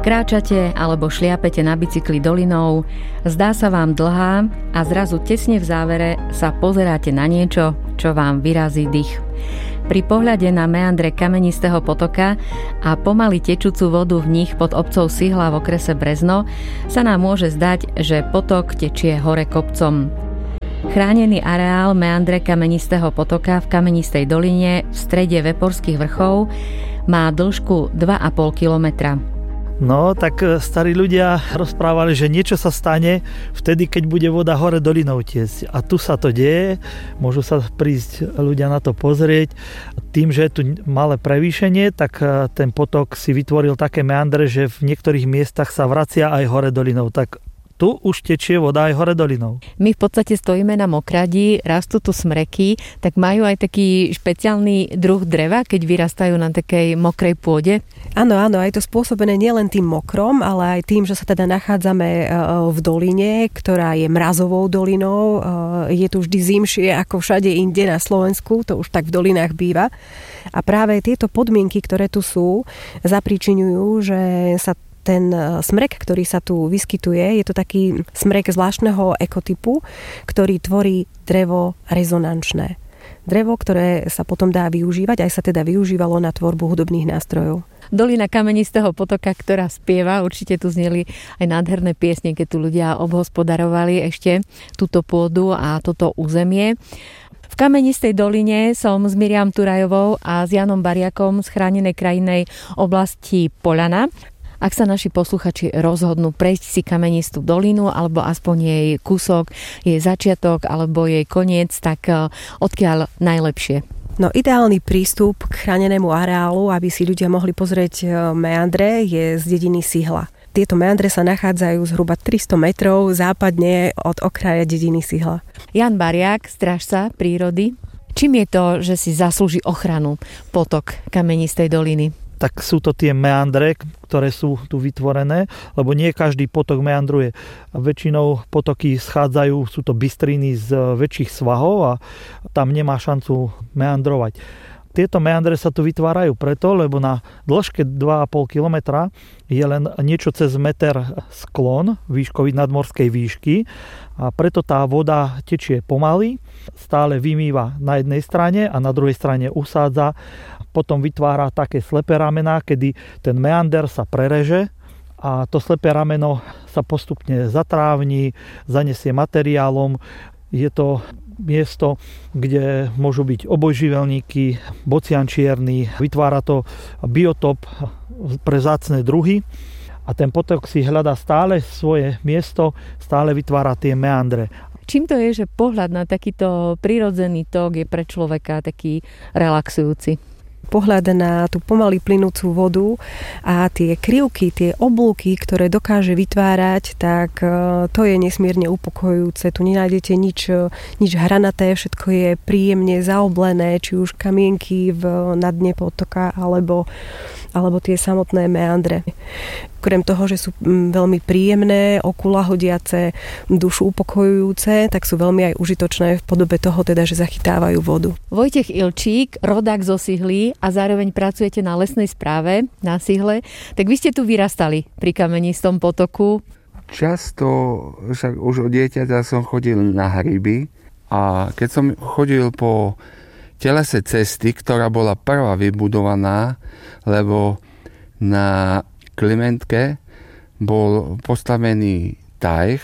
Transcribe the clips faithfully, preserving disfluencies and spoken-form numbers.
Kráčate alebo šliapete na bicykli dolinou, zdá sa vám dlhá a zrazu tesne v závere sa pozeráte na niečo, čo vám vyrazí dých. Pri pohľade na meandre kamenistého potoka a pomaly tečúcu vodu v nich pod obcov Sihla v okrese Brezno sa nám môže zdať, že potok tečie hore kopcom. Chránený areál meandre kamenistého potoka v Kamenistej doline v strede Veporských vrchov má dĺžku dva a pol kilometra. No, tak starí ľudia rozprávali, že niečo sa stane vtedy, keď bude voda hore dolinou tiecť. A tu sa to deje, môžu sa prísť ľudia na to pozrieť. Tým, že je tu malé prevýšenie, tak ten potok si vytvoril také meandre, že v niektorých miestach sa vracia aj hore dolinou. Tak tu už tečie voda aj hore dolinou. My v podstate stojíme na mokradi, rastú tu smreky, tak majú aj taký špeciálny druh dreva, keď vyrastajú na takej mokrej pôde? Áno, áno, aj to spôsobené nielen tým mokrom, ale aj tým, že sa teda nachádzame v doline, ktorá je mrazovou dolinou. Je tu vždy zimšie ako všade inde na Slovensku, to už tak v dolinách býva. A práve tieto podmienky, ktoré tu sú, zapríčiňujú, že sa ten smrek, ktorý sa tu vyskytuje, je to taký smrek zvláštneho ekotypu, ktorý tvorí drevo rezonančné. Drevo, ktoré sa potom dá využívať, aj sa teda využívalo na tvorbu hudobných nástrojov. Dolina kamenistého potoka, ktorá spieva, určite tu zneli aj nádherné piesne, keď tu ľudia obhospodarovali ešte túto pôdu a toto územie. V Kamenistej doline som s Miriam Turajovou a s Janom Bariakom z chránenej krajinnej oblasti Poľana. Ak sa naši posluchači rozhodnú prejsť si Kamenistú dolinu alebo aspoň jej kúsok, jej začiatok alebo jej koniec, tak odkiaľ najlepšie? No, ideálny prístup k chránenému areálu, aby si ľudia mohli pozrieť meandre, je z dediny Sihla. Tieto meandre sa nachádzajú zhruba tristo metrov západne od okraja dediny Sihla. Jan Bariak, strážca prírody. Čím je to, že si zaslúži ochranu potok Kamenistej doliny? Tak sú to tie meandre, ktoré sú tu vytvorené, lebo nie každý potok meandruje. Väčšinou potoky schádzajú, sú to bystriny z väčších svahov a tam nemá šancu meandrovať. Tieto meandre sa tu vytvárajú preto, lebo na dĺžke dva a pol kilometra je len niečo cez meter sklon výškový nadmorskej výšky a preto tá voda tečie pomaly, stále vymýva na jednej strane a na druhej strane usádza. Potom vytvára také slepé ramená, kedy ten meander sa prereže a to slepé rameno sa postupne zatrávni, zanesie materiálom. Je to miesto, kde môžu byť obojživelníky, bocian čierny, vytvára to biotop pre vzácne druhy a ten potok si hľadá stále svoje miesto, stále vytvára tie meandre. Čím to je, že pohľad na takýto prirodzený tok je pre človeka taký relaxujúci? Pohľad na tú pomaly plynúcu vodu a tie krivky, tie oblúky, ktoré dokáže vytvárať, tak to je nesmierne upokojujúce. Tu nenájdete nič, nič hranaté, všetko je príjemne zaoblené, či už kamienky v, na dne potoka, alebo, alebo tie samotné meandre. Okrem toho, že sú veľmi príjemné, oku lahodiace, dušu upokojujúce, tak sú veľmi aj užitočné v podobe toho, teda, že zachytávajú vodu. Vojtech Ilčík, rodák zo Sihly a zároveň pracujete na lesnej správe na Sihle, tak vy ste tu vyrastali pri Kamenistom potoku. Často, však už od dieťaťa som chodil na hryby a keď som chodil po telese cesty, ktorá bola prvá vybudovaná, lebo na Klimentke bol postavený tajh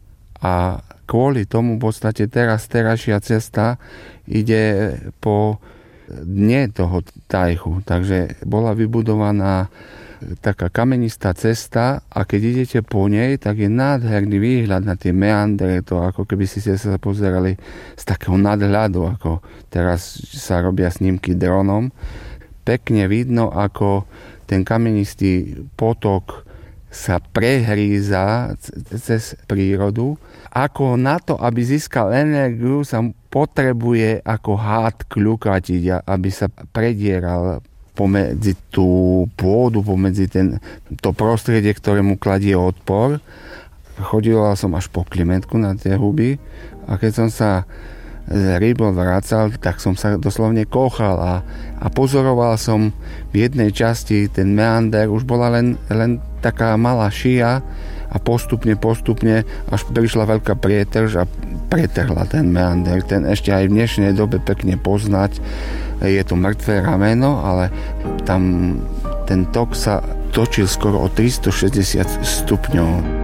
a kvôli tomu v podstate teraz terajšia cesta ide po dne toho tajhu. Takže bola vybudovaná taká kamenistá cesta a keď idete po nej, tak je nádherný výhľad na tie meandre, to ako keby si sa pozerali z takého nadhľadu, ako teraz sa robia snímky dronom. Pekne vidno, ako ten kamenistý potok sa prehríza cez prírodu. Ako na to, aby získal energiu, sa potrebuje ako hád kľukatiť, aby sa predieral pomedzi tú pôdu, pomedzi ten, to prostredie, ktorému kladie odpor. Chodila som až po Klimentku na tie huby a keď som sa z rybol vracal, tak som sa doslovne kochal a, a pozoroval som v jednej časti ten meander, už bola len, len taká malá šia a postupne, postupne až prišla veľká prietrž a pretrhla ten meander. Ten ešte aj v dnešnej dobe pekne poznať. Je to mŕtvé rameno, ale tam ten tok sa točil skoro o tristošesťdesiat stupňov.